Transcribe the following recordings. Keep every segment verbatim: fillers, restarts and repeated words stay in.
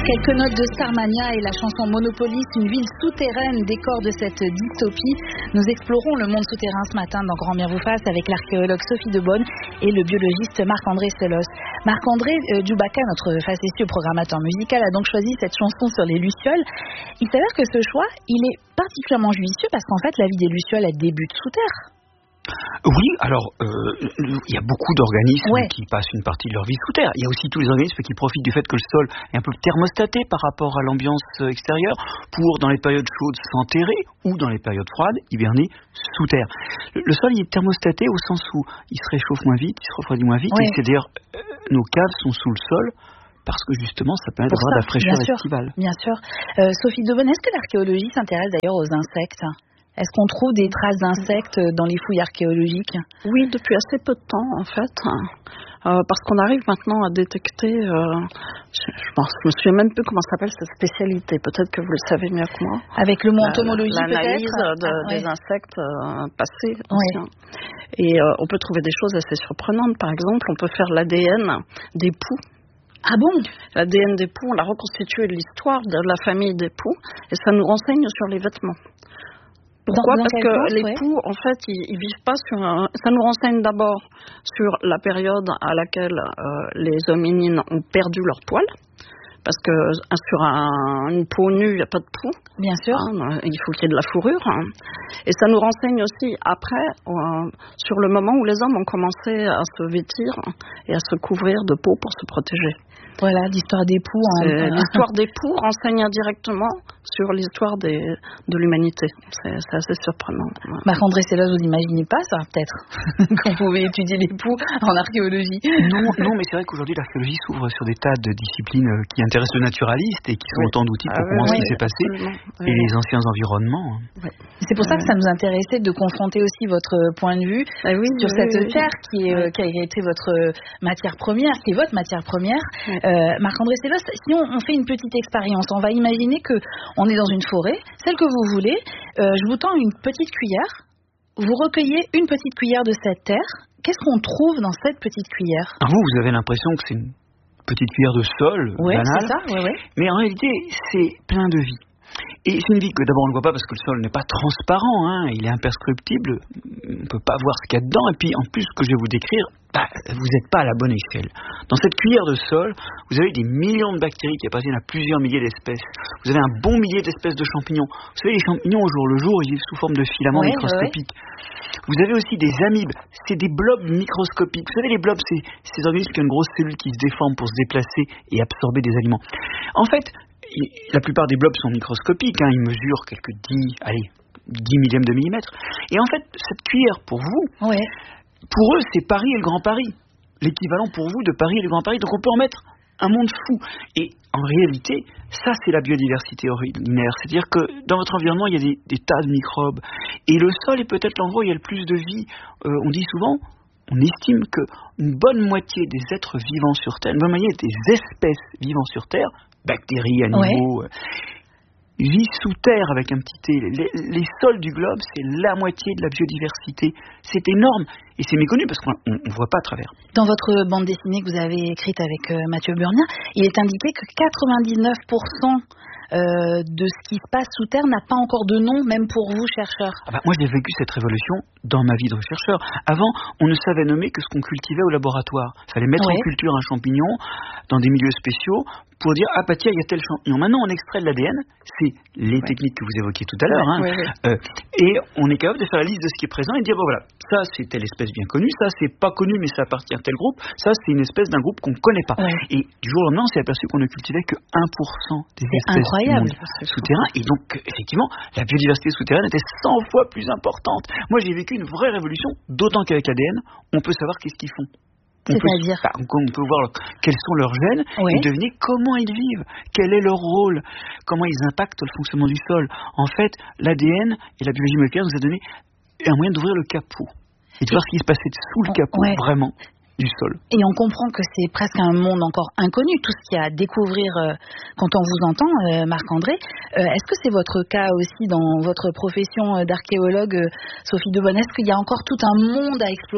Quelques notes de Starmania et la chanson Monopolis, une ville souterraine, décor de cette dystopie. Nous explorons le monde souterrain ce matin dans Grand Bien vous fasse avec l'archéologue Sophie Debonne et le biologiste Marc-André Selos. Marc-André euh, Djoubaka, notre facétieux programmateur musical, a donc choisi cette chanson sur les lucioles. Il s'avère que ce choix, il est particulièrement judicieux parce qu'en fait, la vie des lucioles, elle débute sous terre. Oui, alors euh, il y a beaucoup d'organismes ouais. qui passent une partie de leur vie sous terre. Il y a aussi tous les organismes qui profitent du fait que le sol est un peu thermostaté par rapport à l'ambiance extérieure pour, dans les périodes chaudes, s'enterrer ou dans les périodes froides, hiberner sous terre. Le, le sol il est thermostaté au sens où il se réchauffe moins vite, il se refroidit moins vite. Ouais. Et c'est d'ailleurs euh, nos caves sont sous le sol. Parce que justement, ça permet d'avoir de la fraîcheur bien estivale. Sûr, bien sûr. Euh, Sophie Debonne, est-ce que l'archéologie s'intéresse d'ailleurs aux insectes ? Est-ce qu'on trouve des traces d'insectes dans les fouilles archéologiques ? Oui, depuis assez peu de temps en fait, euh, parce qu'on arrive maintenant à détecter, euh, je, je pense, je me souviens même plus comment s'appelle cette spécialité, peut-être que vous le savez mieux que moi. Avec le mot entomologie la, l'analyse peut-être de, ah, des ouais. insectes euh, passés. Ouais. Et euh, on peut trouver des choses assez surprenantes, par exemple, on peut faire l'A D N des poux. Ah bon ? L'A D N des poux, on l'a reconstitué l'histoire de la famille des poux, et ça nous renseigne sur les vêtements. Pourquoi ? Parce que sens, les ouais. poux, en fait, ils, ils vivent pas sur un... Ça nous renseigne d'abord sur la période à laquelle euh, les hominines ont perdu leur poil. Parce que sur un, une peau nue, il n'y a pas de poux. Bien sûr. Hein, il faut qu'il y ait de la fourrure. Hein. Et ça nous renseigne aussi après euh, sur le moment où les hommes ont commencé à se vêtir et à se couvrir de peau pour se protéger. Voilà, l'histoire des poux. En... L'histoire des poux renseigne indirectement sur l'histoire des, de l'humanité. C'est, c'est assez surprenant. Marc-André Selos, vous n'imaginez pas ça, peut-être, quand vous pouvez étudier les poux en archéologie. Non, non, mais c'est vrai qu'aujourd'hui, l'archéologie s'ouvre sur des tas de disciplines qui intéressent le naturaliste et qui sont oui. autant d'outils pour ah, comprendre oui, ce qui oui, s'est passé oui. et les anciens environnements. Oui. C'est pour ça que ça nous intéressait de confronter aussi votre point de vue ah, oui, sur oui, cette oui, terre oui. qui, est, oui. qui a été votre matière première, qui est votre matière première. Oui. Euh, Marc-André Selos, si on, on fait une petite expérience, on va imaginer qu'on est dans une forêt, celle que vous voulez, euh, je vous tends une petite cuillère, vous recueillez une petite cuillère de cette terre, qu'est-ce qu'on trouve dans cette petite cuillère ? Vous, vous avez l'impression que c'est une petite cuillère de sol, ouais, banale, c'est ça, ouais, ouais. Mais en réalité, c'est plein de vie. Et c'est une vie que d'abord on ne voit pas parce que le sol n'est pas transparent, hein, il est imprescriptible, on ne peut pas voir ce qu'il y a dedans, et puis en plus ce que je vais vous décrire, bah, vous n'êtes pas à la bonne échelle. Dans cette cuillère de sol, vous avez des millions de bactéries qui appartiennent à plusieurs milliers d'espèces. Vous avez un bon millier d'espèces de champignons. Vous savez, les champignons au jour le jour, ils vivent sous forme de filaments ouais, microscopiques. Ouais. Vous avez aussi des amibes, c'est des blobs microscopiques. Vous savez, les blobs, c'est ces organismes qui ont une grosse cellule qui se déforme pour se déplacer et absorber des aliments. En fait, la plupart des blobs sont microscopiques, hein, ils mesurent quelques dix, allez, dix millièmes de millimètre. Et en fait, cette cuillère, pour vous, ouais. pour eux, c'est Paris et le Grand Paris. L'équivalent pour vous de Paris et le Grand Paris. Donc on peut en mettre un monde fou. Et en réalité, ça, c'est la biodiversité ordinaire. C'est-à-dire que dans votre environnement, il y a des, des tas de microbes. Et le sol est peut-être l'endroit où il y a le plus de vie. Euh, on dit souvent, on estime qu'une bonne moitié des êtres vivants sur Terre, une bonne moitié des espèces vivant sur Terre, bactéries, animaux, ouais. vivent sous terre avec un petit T. Les, les sols du globe, c'est la moitié de la biodiversité. C'est énorme et c'est méconnu parce qu'on ne voit pas à travers. Dans votre bande dessinée que vous avez écrite avec euh, Mathieu Burnien, il est indiqué que quatre-vingt-dix-neuf pour cent Euh, de ce qui se passe sous terre n'a pas encore de nom, même pour vous, chercheurs. Ah bah, moi, j'ai vécu cette révolution dans ma vie de chercheur. Avant, on ne savait nommer que ce qu'on cultivait au laboratoire. Il fallait mettre ouais. en culture un champignon dans des milieux spéciaux pour dire, ah bah tiens, il y a tel champignon. Maintenant, on extrait de l'A D N, c'est les ouais. techniques que vous évoquiez tout à l'heure, hein, ouais, ouais. Euh, et on est capable de faire la liste de ce qui est présent et de dire, bon voilà, ça c'est telle espèce bien connue, ça c'est pas connu mais ça appartient à tel groupe, ça c'est une espèce d'un groupe qu'on ne connaît pas. Ouais. Et du jour au lendemain, on s'est aperçu qu'on ne cultivait que un pour cent des c'est espèces incroyable. du monde souterrain. Et donc, effectivement, la biodiversité souterraine était cent fois plus importante. Moi, j'ai vécu une vraie révolution, d'autant qu'avec l'A D N, on peut savoir qu'est-ce qu'ils font. On peut, C'est-à-dire on peut voir quels sont leurs gènes oui. et deviner comment ils vivent, quel est leur rôle, comment ils impactent le fonctionnement du sol. En fait, l'A D N et la biologie moléculaire nous a donné un moyen d'ouvrir le capot et de voir ce qui se passait sous le capot, ouais. vraiment, du sol. Et on comprend que c'est presque un monde encore inconnu, tout ce qu'il y a à découvrir euh, quand on vous entend, euh, Marc-André. Euh, est-ce que c'est votre cas aussi dans votre profession d'archéologue, euh, Sophie Debonne ? Est-ce qu'il y a encore tout un monde à explorer ?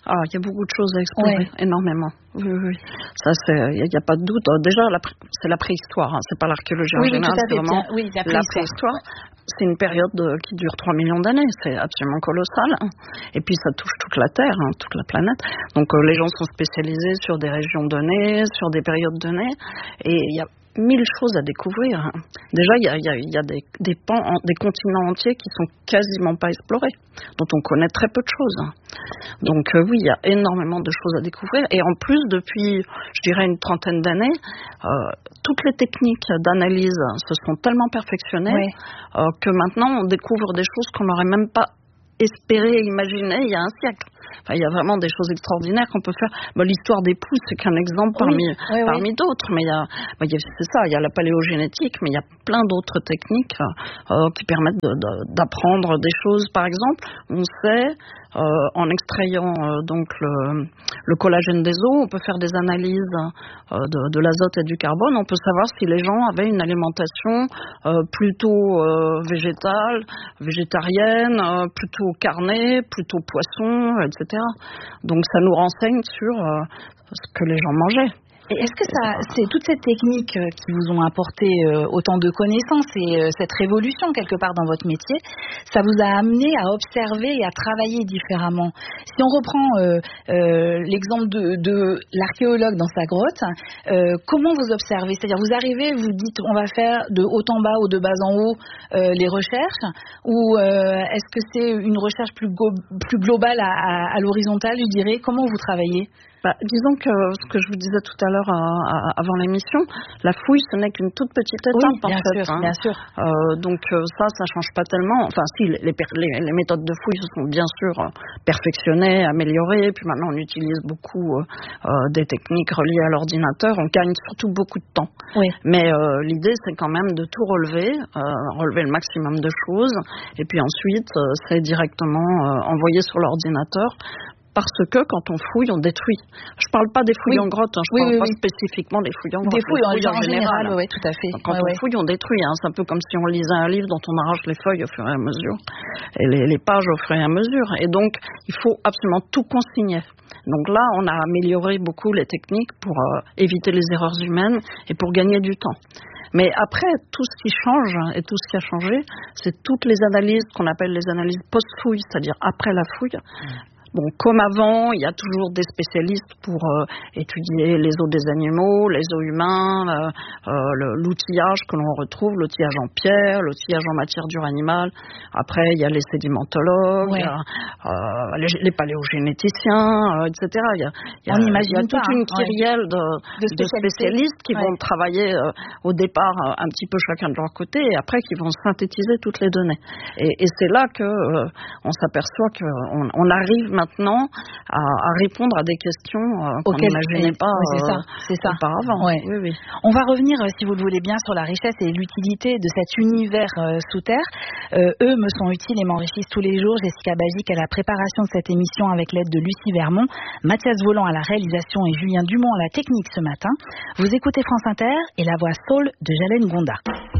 Ah, il y a beaucoup de choses à explorer, ouais. énormément. Oui, oui, ça, il n'y a, a pas de doute. Déjà, la, c'est la préhistoire, hein, c'est pas l'archéologie oui, en général, oui, c'est vraiment oui, la préhistoire. La préhistoire. C'est une période de, qui dure trois millions d'années, c'est absolument colossal. Hein. Et puis ça touche toute la Terre, hein, toute la planète. Donc euh, les gens sont spécialisés sur des régions données, sur des périodes données, et il y a mille choses à découvrir. Déjà, il y a, y a, y a des, des pans, des continents entiers qui sont quasiment pas explorés, dont on connaît très peu de choses. Donc euh, oui, il y a énormément de choses à découvrir. Et en plus, depuis, je dirais, une trentaine d'années, euh, toutes les techniques d'analyse se sont tellement perfectionnées oui. euh, que maintenant, on découvre des choses qu'on n'aurait même pas espéré et imaginé il y a un siècle. Enfin, il y a vraiment des choses extraordinaires qu'on peut faire. Bon, l'histoire des poux, c'est qu'un exemple parmi, oui, oui, parmi oui. d'autres. Mais il y a, bah, il y a, c'est ça, il y a la paléogénétique, mais il y a plein d'autres techniques euh, qui permettent de, de, d'apprendre des choses. Par exemple, on sait, euh, en extrayant euh, donc le, le collagène des os, on peut faire des analyses euh, de, de l'azote et du carbone. On peut savoir si les gens avaient une alimentation euh, plutôt euh, végétale, végétarienne, euh, plutôt carnée, plutôt poisson, et cetera. Donc ça nous renseigne sur euh, ce que les gens mangeaient. Et est-ce que ça, c'est toutes ces techniques qui vous ont apporté euh, autant de connaissances et euh, cette révolution quelque part dans votre métier, ça vous a amené à observer et à travailler différemment. Si on reprend euh, euh, l'exemple de, de l'archéologue dans sa grotte, euh, comment vous observez ? C'est-à-dire vous arrivez, vous dites on va faire de haut en bas ou de bas en haut euh, les recherches, ou euh, est-ce que c'est une recherche plus, go- plus globale à, à, à l'horizontale, je dirais ? Comment vous travaillez ? Bah, disons que ce que je vous disais tout à l'heure à, à, avant l'émission, la fouille ce n'est qu'une toute petite étape oui, en bien fait. Sûr, hein. bien sûr. Euh, donc euh, ça, ça change pas tellement. Enfin si, les, les, les méthodes de fouille se sont bien sûr perfectionnées, améliorées. Puis maintenant on utilise beaucoup euh, des techniques reliées à l'ordinateur. On gagne surtout beaucoup de temps. Oui. Mais euh, l'idée c'est quand même de tout relever, euh, relever le maximum de choses. Et puis ensuite euh, c'est directement euh, envoyé sur l'ordinateur. Parce que quand on fouille, on détruit. Je ne parle pas des fouilles oui. en grotte, hein, je ne oui, parle oui, pas oui. spécifiquement des fouilles en grotte. Des fouilles, fouilles en, en général, général. oui, tout à fait. Quand ouais, on ouais. fouille, on détruit. Hein. C'est un peu comme si on lisait un livre dont on arrache les feuilles au fur et à mesure, et les, les pages au fur et à mesure. Et donc, il faut absolument tout consigner. Donc là, on a amélioré beaucoup les techniques pour euh, éviter les erreurs humaines et pour gagner du temps. Mais après, tout ce qui change et tout ce qui a changé, c'est toutes les analyses qu'on appelle les analyses post-fouille, c'est-à-dire après la fouille. Mmh. Bon, comme avant, il y a toujours des spécialistes pour euh, étudier les os des animaux, les os humains, euh, euh, le, l'outillage que l'on retrouve, l'outillage en pierre, l'outillage en matière dure animale. Après, il y a les sédimentologues, ouais. il y a, euh, les, les paléogénéticiens, euh, et cetera. Il y a, il y a, On imagine il y a toute pas, une hein, kyrielle ouais. de, de, de spécialistes qui ouais. vont travailler euh, au départ euh, un petit peu chacun de leur côté et après qui vont synthétiser toutes les données. Et, et c'est là que euh, on s'aperçoit qu'on on arrive maintenant à, à répondre à des questions euh, qu'on n'imaginait pas oui, c'est euh, ça, c'est ça. auparavant. Ouais. Oui, oui. On va revenir, si vous le voulez bien, sur la richesse et l'utilité de cet univers euh, sous terre. Euh, eux me sont utiles et m'enrichissent tous les jours. Jessica Bagic à la préparation de cette émission avec l'aide de Lucie Vermont, Mathias Voland à la réalisation et Julien Dumont à la technique ce matin. Vous écoutez France Inter et la voix Soul de Jalène Gonda.